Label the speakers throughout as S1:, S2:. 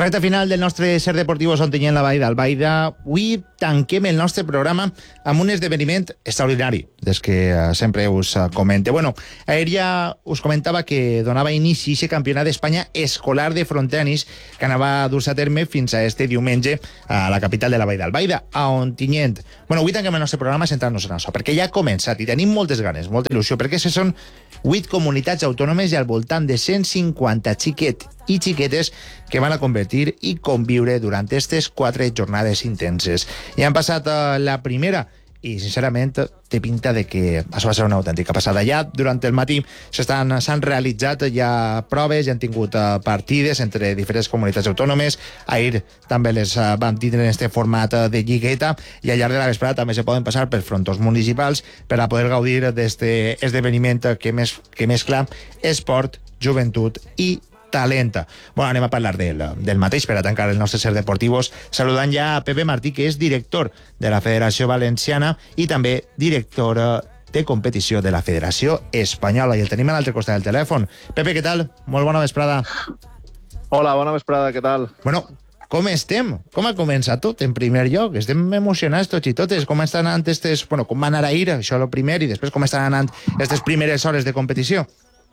S1: Recta final del nostre Ser Deportivo Ontinyent la Vall d'Albaida. Avui tanquem el nostre programa amb un esdeveniment extraordinari, des que sempre us comente. Bueno, ahir ja us comentava que donava inici a aquest campionat d'Espanya escolar de frontenis que anava a dur-se a terme fins a este diumenge a la capital de la Vall d'Albaida, a Ontinyent. Bueno, avui tanquem el nostre programa centrant-nos en això, perquè ja ha començat i tenim moltes ganes, molta il·lusió, perquè són 8 comunitats autònomes i al voltant de 150 xiquets i xiquetes que van a convertir i conviure durant aquestes 4 jornades intenses. Ja han passat la primera i, sincerament, té pinta de que això va ser una autèntica passada. Ja durant el matí s'han realitzat ja proves, ja han tingut partides entre diferents comunitats autònomes. Ahir també les vam tindre en este format de lligueta i al llarg de la vesprada també se poden passar per frontons municipals per a poder gaudir d'este esdeveniment que mescla esport, joventut i talenta. Bueno, anem a parlar del mateix per a tancar els nostres Ser Deportivos, saludant ja a Pepe Martí, que és director de la Federació Valenciana i també director de competició de la Federació Espanyola. I el tenim a l'altre costat del telèfon. Pepe, què tal? Molt bona vesprada.
S2: Hola, bona vesprada, què tal?
S1: Bueno, com estem? Com ha començat tot, en primer lloc? Estem emocionats tots i totes. Com estan anant com va anar ahir, això el primer, i després com estan anant aquestes primeres hores de competició?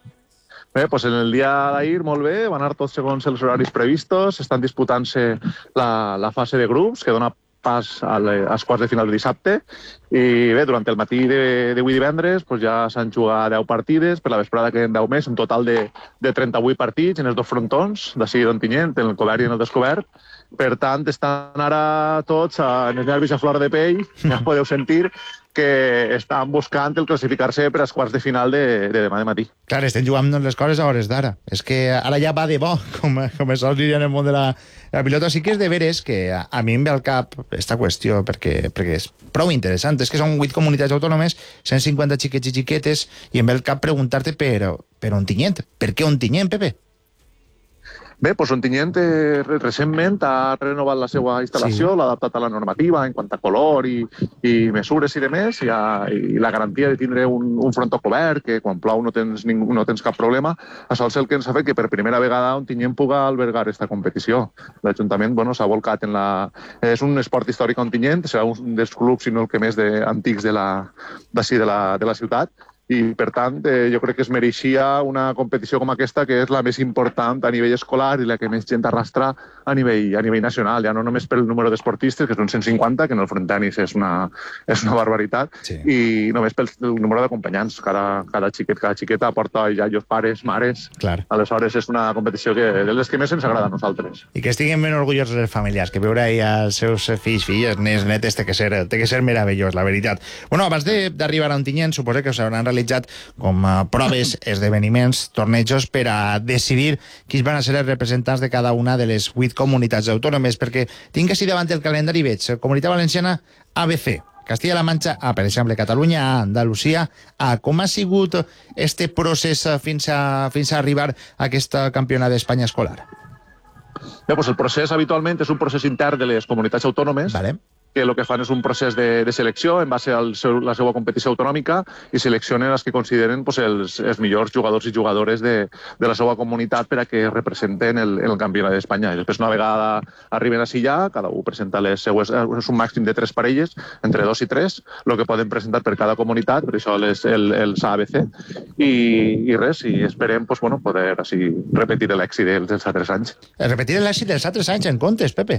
S2: Bé, doncs en el dia d'ahir molt bé, van anar tots segons els horaris previstos, estan disputant-se la fase de grups, que dona pas als quarts de final de dissabte, i bé, durant el matí d'avui divendres doncs ja s'han jugat 10 partides, per la vesprada queden 10 més, un total de 38 partits en els dos frontons, d'ací d'Ontinyent, en el cobert i en el descobert. Per tant, estan ara tots en els nervis a flor de pell, ja podeu sentir que estan buscant el classificar-se per als quarts de final de demà de matí.
S1: Clar, estem jugant les coses a hores d'ara. És que ara ja va de bo, com es sol dir en el món de la pilota. Sí que és de veres que a mi em ve al cap aquesta qüestió, perquè és prou interessant. És que són 8 comunitats autònomes, 150 xiquets i xiquetes, i em ve al cap preguntar-te per Ontinyent. Per què Ontinyent, Pepe?
S2: Bé, doncs Ontinyent recentment ha renovat la seva instal·lació, l'ha adaptat a la normativa en quant a color i mesures i demés, i la garantia de tindre un frontó cobert, que quan plou no tens cap problema. Això és el que ens ha fet que per primera vegada Ontinyent puga albergar aquesta competició. L'Ajuntament s'ha volcat en la... És un esport històric a Ontinyent, serà un dels clubs, si no el que més antics de la ciutat, i, per tant, jo crec que es mereixia una competició com aquesta, que és la més important a nivell escolar i la que més gent arrastra a nivell nacional, ja no només pel número d'esportistes, que són 150, que en el frontenis és una barbaritat, sí, i només pel número d'acompanyants. Cada xiquet, cada xiqueta aporta iaios, pares, mares.
S1: Clar.
S2: Aleshores, és una competició de les que més ens agrada a nosaltres.
S1: I que estiguin ben orgullosos els familiars, que veure ahí els seus fills, filles, nets, netes, té que ser meravellós, la veritat. Bueno, abans d'arribar a Ontinyent, suposo que s'hauran realitzat com proves, esdeveniments, tornejos per a decidir quins van a ser els representants de cada una de les 8 comunitats autònomes, perquè tinc així davant el calendari, veig Comunitat Valenciana ABC, Castilla-La Manxa A, per exemple, Catalunya A, Andalusia A. Com ha sigut este procés fins a arribar a aquest campionat d'Espanya escolar?
S2: Bé, doncs el procés habitualment és un procés intern de les comunitats autònomes,
S1: vale,
S2: que el que fan és un procés de selecció en base a la seva competició autonòmica i seleccionen els que consideren els millors jugadors i jugadores de la seva comunitat per a que representen el campionat d'Espanya. I després, una vegada arriben així ja, cada un presenta les seues... És un màxim de 3 parelles, entre 2 i 3, el que poden presentar per cada comunitat, per això els ABC, i res, i esperem poder així repetir l'èxit dels altres anys.
S1: Repetir l'èxit dels altres anys, en comptes, Pepe?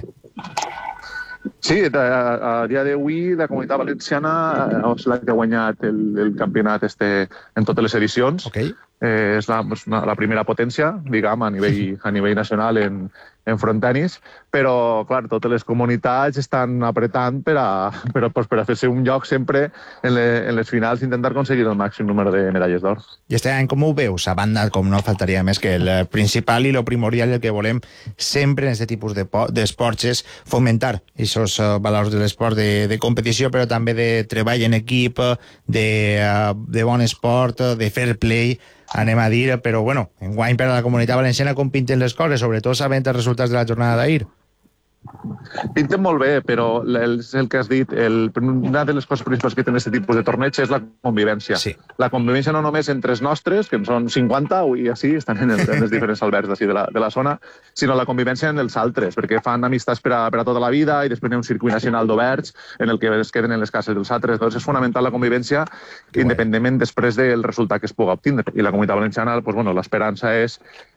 S2: Sí, a dia d'avui la Comunitat Valenciana és la que ha guanyat el campionat en totes les edicions.
S1: Okay.
S2: És la primera potència, diguem, a nivell nacional en frontenis, però, clar, totes les comunitats estan apretant per a fer-se un lloc sempre en les finals i intentar aconseguir el màxim número de medalles d'or.
S1: I este any com ho veus? A banda, com no faltaria més, que el principal i el primordial, el que volem sempre en aquest tipus d'esports és fomentar aquests valors de l'esport de competició, però també de treball en equip, de bon esport, de fair play, anem a dir, però bueno, enguany per a la Comunitat Valenciana com pinten les coses, sobretot sabent els resultats de la jornada d'ahir.
S2: Pinten molt bé, però és el que has dit, una de les coses principals que té aquest tipus de torneig és la convivència.
S1: Sí.
S2: La convivència no només entre els nostres, que en són 50, i així estan en els diferents albergs d'ací de la zona, sinó la convivència en els altres, perquè fan amistats per a tota la vida i després hi ha un circuit nacional d'oberts en el que es queden en les cases dels altres. Doncs és fonamental la convivència, independentment després del resultat que es pugui obtindre. I la Comunitat Valenciana, l'esperança és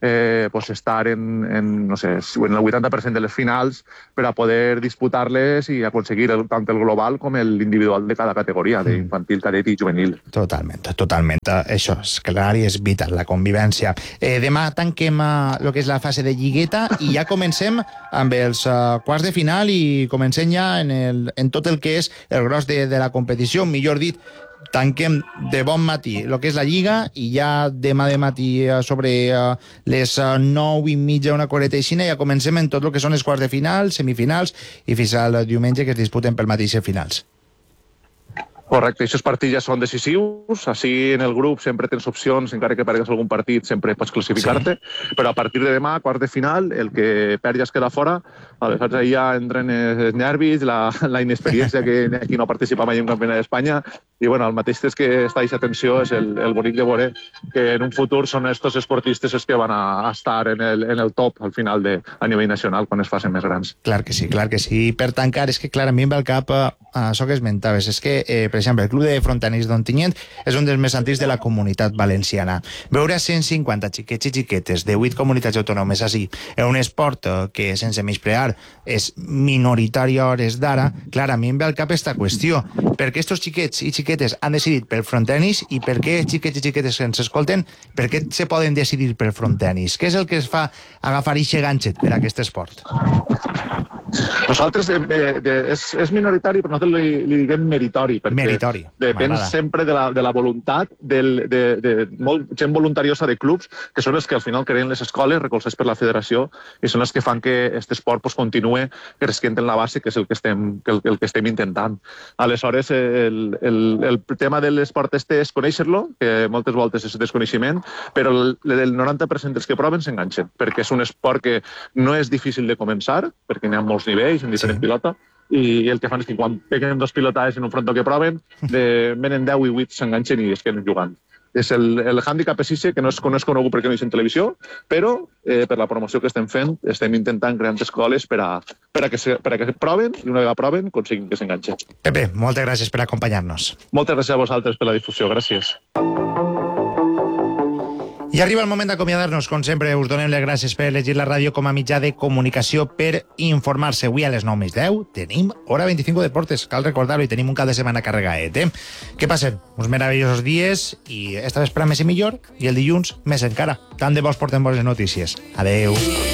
S2: estar en el 80% de les finals per a poder disputar-les i aconseguir tant el global com l'individual de cada categoria, d'infantil, cadet i juvenil.
S1: Totalment. Això és clar i és vital, la convivència. Demà tanquem el que és la fase de lligueta i ja comencem amb els quarts de final i comencem ja en tot el que és el gros de la competició, millor dit, tanquem de bon matí el que és la Lliga i ja demà de matí sobre les 9:30, una coreta i ja comencem en tot el que són els quarts de final, semifinals i fins al diumenge que es disputen pel matí finals.
S2: Correcte, aquests partits ja són decisius, així en el grup sempre tens opcions, encara que pergues algun partit sempre pots classificar-te, però a partir de demà, quarts de final, el que perd ja es queda fora, aleshores ahir ja entren els nervis, la inexperiència que aquí no participa mai en un campionat d'Espanya, i el mateix que està a aquesta tensió és el bonic de veure que en un futur són estos esportistes els que van a estar en el top al final a nivell nacional quan es facin més grans.
S1: Clar que sí. Per tancar, és que clar, a mi em ve al cap això que esmentaves, és que, per exemple, el Club de Frontenis d'Ontinyent és un dels més antics de la Comunitat Valenciana. Veure 150 xiquets i xiquetes de 8 comunitats autònomes així, en un esport que, sense menysprear, és minoritari a hores d'ara, clar, a mi em ve al cap aquesta qüestió. Per què estos xiquets i xiquetes han decidit pel frontenis i per què xiquets i xiquetes que ens escolten, per què se poden decidir pel frontenis? Què és el que es fa agafar ixe ganxet per a aquest esport?
S2: Nosaltres és minoritari, però nosaltres li diguem meritori, perquè depèn sempre de la voluntat de gent voluntariosa de clubs, que són els que al final creen les escoles, recolzats per la federació, i són els que fan que aquest esport continue cresquent en la base, que és el que estem intentant. Aleshores, el tema de l'esport és conèixer-lo, que moltes voltes és desconeixement, però el 90% dels que proven s'enganxen, perquè és un esport que no és difícil de començar, perquè n'hi ha molts nivells en diferents pilotes, i el que fan és que quan peguen dos pilotades en un frontó que proven, venen 10 i 8 s'enganxen i es queden jugant. És el hàndicap és que no és conegut perquè no és en televisió, però per la promoció que estem fent estem intentant crear escoles per a que proven i una vegada proven aconseguin que s'enganxen.
S1: Pepe, moltes gràcies per acompanyar-nos.
S2: Moltes gràcies a vosaltres per la difusió, gràcies.
S1: I arriba el moment d'acomiadar-nos. Com sempre, us donem les gràcies per elegir la ràdio com a mitjà de comunicació per informar-se. Avui a les 9:10 tenim Hora 25 Deportes. Cal recordar-ho, i tenim un cap de setmana carregadet, Que passen uns meravellosos dies i esta vespre més i millor, i el dilluns més encara. Tant de bo us portem bones notícies. Adeu.